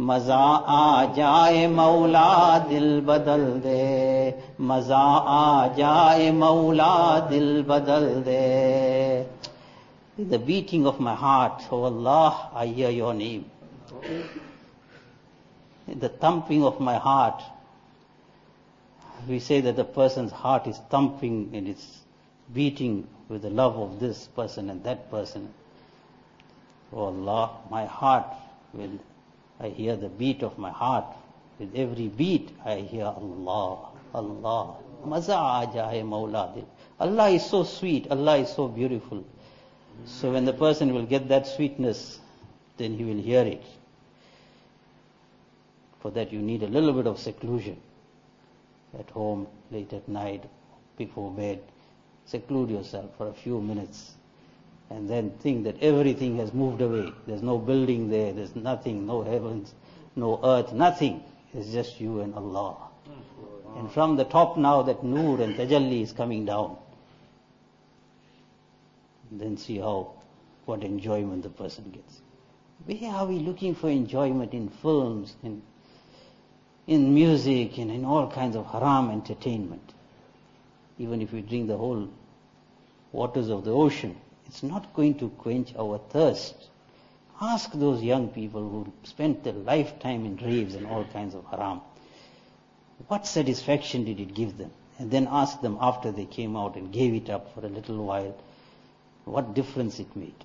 मजा आ जाए मौला दिल बदल दे, मजा आ जाए मौला dil badal de. The beating of my heart, oh Allah, I hear your name. The thumping of my heart. We say that the person's heart is thumping and it's beating with the love of this person and that person. Oh Allah, my heart I hear the beat of my heart. With every beat, I hear Allah, Allah. Maza aa jaye Mawla dil. Allah is so sweet, Allah is so beautiful. So when the person will get that sweetness, then he will hear it. For that you need a little bit of seclusion. At home, late at night, before bed, seclude yourself for a few minutes. And then think that everything has moved away. There's no building there, there's nothing, no heavens, no earth, nothing. It's just you and Allah. And from the top now that Noor and Tajalli is coming down. Then see what enjoyment the person gets. Where are we looking for enjoyment? In films, in music, and in all kinds of haram entertainment. Even if we drink the whole waters of the ocean, it's not going to quench our thirst. Ask those young people who spent their lifetime in raves and all kinds of haram. What satisfaction did it give them? And then ask them after they came out and gave it up for a little while, what difference it made.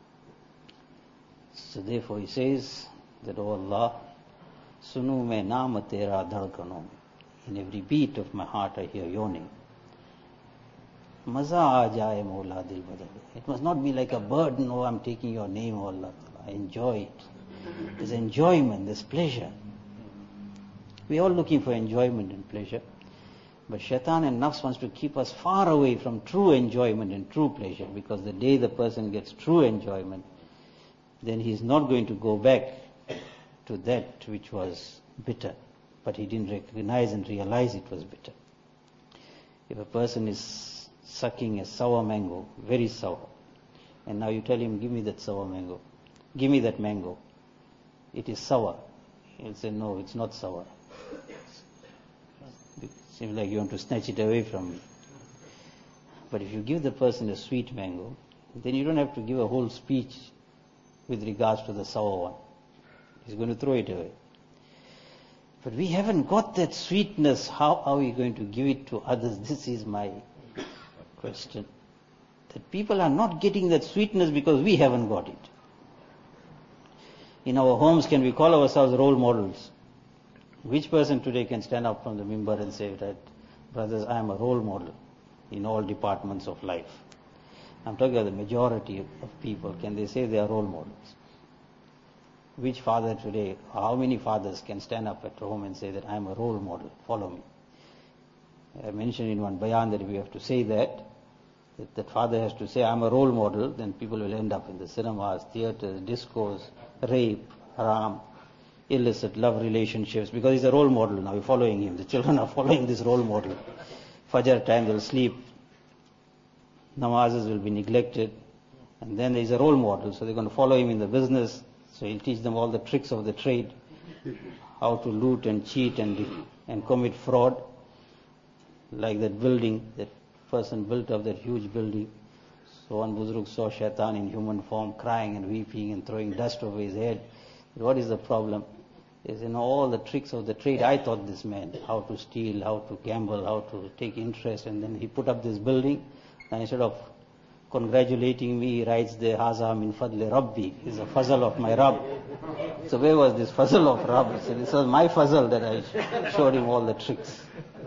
So therefore he says that, oh Allah, sunu mein naam tera dhadkanon. In every beat of my heart I hear your name. Maza aa jaye Mawla dil badal. It must not be like a burden, oh I'm taking your name, oh Allah. I enjoy it. There's enjoyment, there's pleasure. We're all looking for enjoyment and pleasure. But shaitan and nafs wants to keep us far away from true enjoyment and true pleasure, because the day the person gets true enjoyment, then he's not going to go back to that which was bitter. But he didn't recognize and realize it was bitter. If a person is sucking a sour mango, very sour, and now you tell him, give me that sour mango, give me that mango, it is sour. He'll say, no, it's not sour. It seems like you want to snatch it away from me. But if you give the person a sweet mango, then you don't have to give a whole speech with regards to the sour one. He's going to throw it away. But we haven't got that sweetness. How are we going to give it to others? This is my question. That people are not getting that sweetness because we haven't got it. In our homes, can we call ourselves role models? Which person today can stand up from the mimbar and say that, brothers, I am a role model in all departments of life? I'm talking about the majority of people. Can they say they are role models? Which father today, how many fathers can stand up at home and say that I am a role model, follow me? I mentioned in one bayan that we have to say that father has to say, I am a role model, then people will end up in the cinemas, theaters, discos, rape, haram, illicit love relationships, because he's a role model now, we're following him. The children are following this role model. Fajr time they'll sleep, namazes will be neglected, and then there's a role model, so they're going to follow him in the business, so he'll teach them all the tricks of the trade, how to loot and cheat and commit fraud, like that building, that person built up that huge building. So one Buzruk saw shaitan in human form crying and weeping and throwing dust over his head. What is the problem? He said, all the tricks of the trade, I taught this man how to steal, how to gamble, how to take interest, and then he put up this building, and instead of congratulating me, he writes there, Haza min fadli Rabbi, is a fazal of my Rabb. So where was this fazal of Rabb? He said, this was my fazal that I showed him all the tricks.